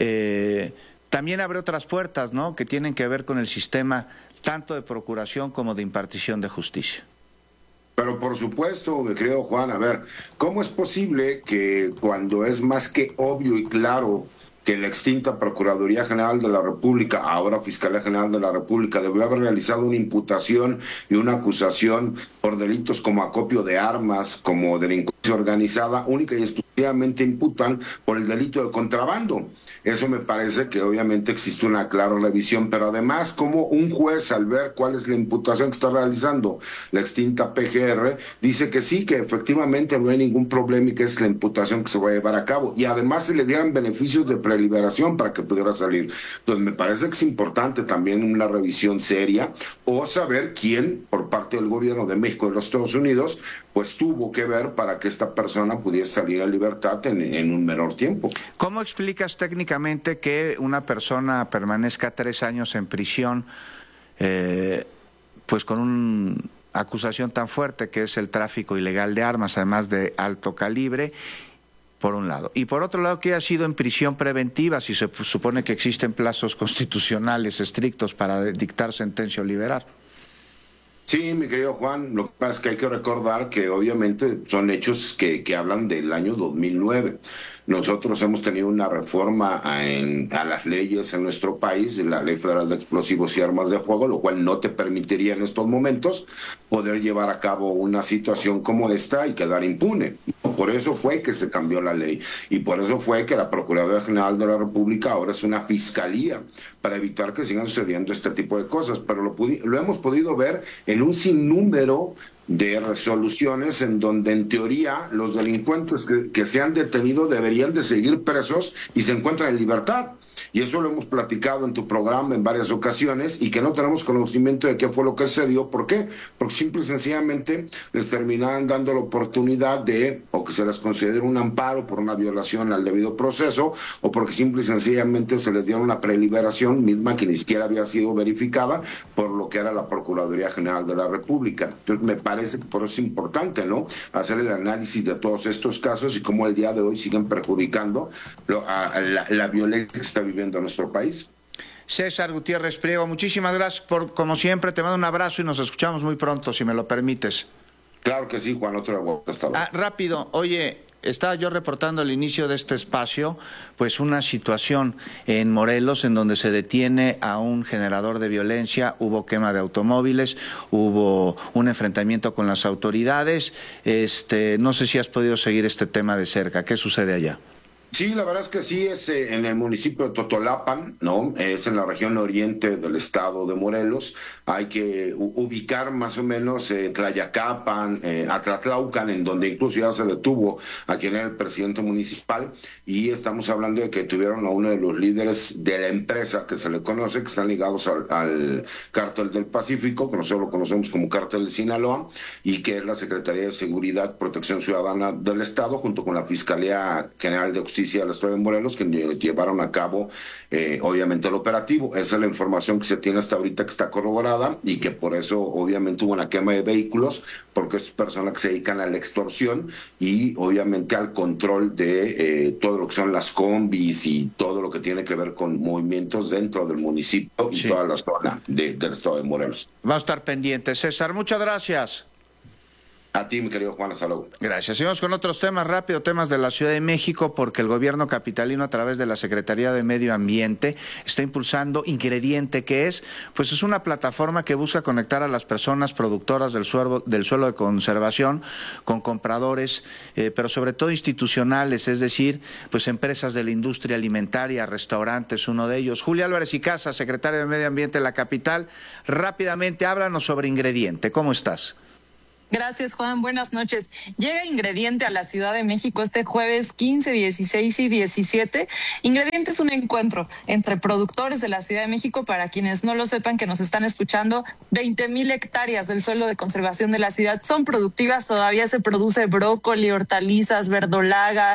eh, también abre otras puertas, ¿no?, que tienen que ver con el sistema tanto de procuración como de impartición de justicia. Pero por supuesto, mi querido Juan, a ver, ¿cómo es posible que cuando es más que obvio y claro que la extinta Procuraduría General de la República, ahora Fiscalía General de la República, debió haber realizado una imputación y una acusación por delitos como acopio de armas, como delincuencia organizada, única y exclusivamente imputan por el delito de contrabando? Eso me parece que obviamente existe una clara revisión, pero además como un juez al ver cuál es la imputación que está realizando la extinta P G R, dice que sí, que efectivamente no hay ningún problema y que es la imputación que se va a llevar a cabo, y además se le dieran beneficios de preliberación para que pudiera salir. Entonces me parece que es importante también una revisión seria o saber quién por parte del gobierno de México y de los Estados Unidos pues tuvo que ver para que esta persona pudiese salir a libertad en, en un menor tiempo. ¿Cómo explicas técnicamente que una persona permanezca tres años en prisión eh, pues con una acusación tan fuerte que es el tráfico ilegal de armas, además de alto calibre, por un lado, y por otro lado que ha sido en prisión preventiva, si se supone que existen plazos constitucionales estrictos para dictar sentencia o liberar? Sí, mi querido Juan, lo que pasa es que hay que recordar que obviamente son hechos que, que hablan del año dos mil nueve. Nosotros hemos tenido una reforma en, a las leyes en nuestro país, la Ley Federal de Explosivos y Armas de Fuego, lo cual no te permitiría en estos momentos poder llevar a cabo una situación como esta y quedar impune. Por eso fue que se cambió la ley y por eso fue que la Procuraduría General de la República ahora es una fiscalía para evitar que sigan sucediendo este tipo de cosas. Pero lo, lo hemos podido ver en un sinnúmero de resoluciones en donde en teoría los delincuentes que, que se han detenido deberían de seguir presos y se encuentran en libertad. Y eso lo hemos platicado en tu programa en varias ocasiones y que no tenemos conocimiento de qué fue lo que se dio. ¿Por qué? Porque simple y sencillamente les terminaban dando la oportunidad de, o que se les considere un amparo por una violación al debido proceso, o porque simple y sencillamente se les dieron una preliberación misma que ni siquiera había sido verificada por lo que era la Procuraduría General de la República. Entonces me parece que por eso es importante, ¿no?, hacer el análisis de todos estos casos y cómo el día de hoy siguen perjudicando lo, a, a la, la violencia que está viviendo en nuestro país. César Gutiérrez Priego, muchísimas gracias por, como siempre, te mando un abrazo y nos escuchamos muy pronto, si me lo permites. Claro que sí, Juan, otra vez. Hasta luego. Ah, rápido, oye, estaba yo reportando al inicio de este espacio, pues una situación en Morelos en donde se detiene a un generador de violencia, hubo quema de automóviles, hubo un enfrentamiento con las autoridades, este, no sé si has podido seguir este tema de cerca, ¿qué sucede allá? Sí, la verdad es que sí, es eh, en el municipio de Totolapan, ¿no? Es en la región oriente del estado de Morelos. Hay que ubicar más o menos eh, Tlayacapan, eh, Atlatlaucan, en donde incluso ya se detuvo a quien era el presidente municipal, y estamos hablando de que tuvieron a uno de los líderes de la empresa que se le conoce, que están ligados al, al Cártel del Pacífico, que nosotros lo conocemos como Cártel de Sinaloa, y que es la Secretaría de Seguridad y Protección Ciudadana del Estado, junto con la Fiscalía General de Justicia Justicia del Estado de Morelos, que llevaron a cabo eh, obviamente el operativo. Esa es la información que se tiene hasta ahorita, que está corroborada, y que por eso obviamente hubo una quema de vehículos, porque es personas que se dedican a la extorsión y obviamente al control de eh, todo lo que son las combis y todo lo que tiene que ver con movimientos dentro del municipio y sí. toda la zona de, del Estado de Morelos. Vamos a estar pendientes. César, muchas gracias. A ti, mi querido Juan, hasta luego. Gracias. Seguimos con otros temas rápido, temas de la Ciudad de México, porque el gobierno capitalino, a través de la Secretaría de Medio Ambiente, está impulsando Ingrediente, que es, pues es una plataforma que busca conectar a las personas productoras del suelo, del suelo de conservación con compradores, eh, pero sobre todo institucionales, es decir, pues empresas de la industria alimentaria, restaurantes, uno de ellos. Julia Álvarez y Casa, secretaria de Medio Ambiente de la capital, rápidamente háblanos sobre Ingrediente. ¿Cómo estás? Gracias, Juan. Buenas noches. Llega Ingrediente a la Ciudad de México este jueves quince, dieciséis y diecisiete. Ingrediente es un encuentro entre productores de la Ciudad de México. Para quienes no lo sepan, que nos están escuchando, veinte mil hectáreas del suelo de conservación de la ciudad son productivas. Todavía se produce brócoli, hortalizas, verdolaga,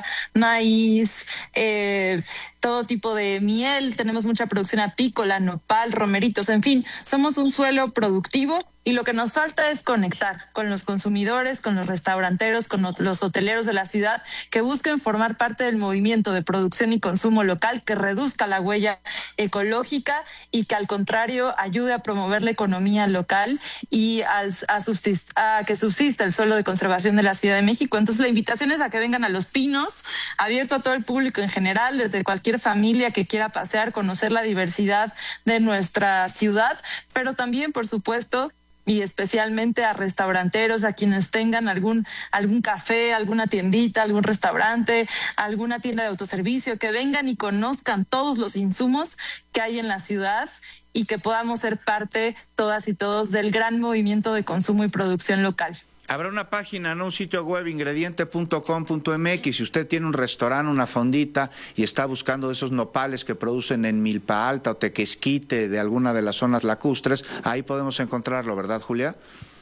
maíz, eh, todo tipo de miel. Tenemos mucha producción apícola, nopal, romeritos, en fin, somos un suelo productivo. Y lo que nos falta es conectar con los consumidores, con los restauranteros, con los hoteleros de la ciudad, que busquen formar parte del movimiento de producción y consumo local, que reduzca la huella ecológica y que al contrario ayude a promover la economía local y al, a, subsist, a que subsista el suelo de conservación de la Ciudad de México. Entonces la invitación es a que vengan a Los Pinos, abierto a todo el público en general, desde cualquier familia que quiera pasear, conocer la diversidad de nuestra ciudad, pero también, por supuesto, y especialmente a restauranteros, a quienes tengan algún algún café, alguna tiendita, algún restaurante, alguna tienda de autoservicio, que vengan y conozcan todos los insumos que hay en la ciudad y que podamos ser parte, todas y todos, del gran movimiento de consumo y producción local. Habrá una página, ¿no? Un sitio web, ingrediente punto com punto m x. Si usted tiene un restaurante, una fondita, y está buscando esos nopales que producen en Milpa Alta o Tequesquite, de alguna de las zonas lacustres, ahí podemos encontrarlo, ¿verdad, Julia?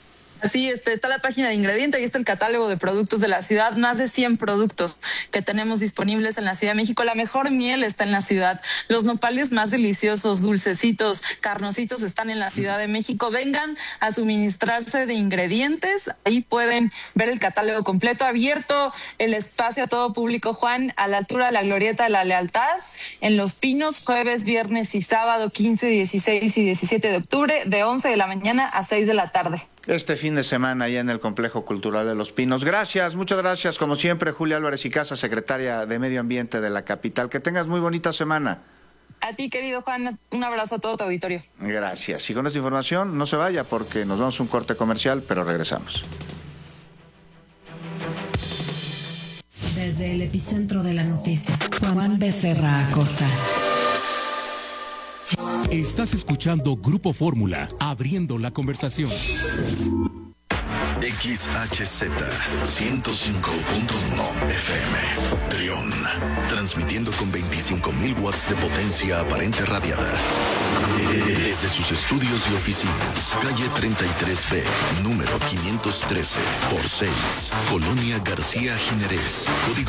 Así este, está la página de Ingrediente, ahí está el catálogo de productos de la ciudad, más de cien productos que tenemos disponibles en la Ciudad de México. La mejor miel está en la ciudad, los nopales más deliciosos, dulcecitos, carnositos están en la Ciudad de México. Vengan a suministrarse de ingredientes, ahí pueden ver el catálogo completo, abierto el espacio a todo público, Juan, a la altura de la Glorieta de la Lealtad, en Los Pinos, jueves, viernes y sábado, quince, dieciséis y diecisiete de octubre, de once de la mañana a seis de la tarde. Este fin de semana allá en el Complejo Cultural de Los Pinos. Gracias, muchas gracias, como siempre, Julia Álvarez y Casa, secretaria de Medio Ambiente de la capital. Que tengas muy bonita semana. A ti, querido Juan, un abrazo a todo tu auditorio. Gracias. Y con esta información, no se vaya porque nos vamos a un corte comercial, pero regresamos. Desde el epicentro de la noticia, Juan Becerra Acosta. Estás escuchando Grupo Fórmula, abriendo la conversación. X H Z ciento cinco punto uno F M, Trión, transmitiendo con veinticinco mil watts de potencia aparente radiada. Desde sus estudios y oficinas, calle treinta y tres B, número quinientos trece por seis, Colonia García Jiménez, código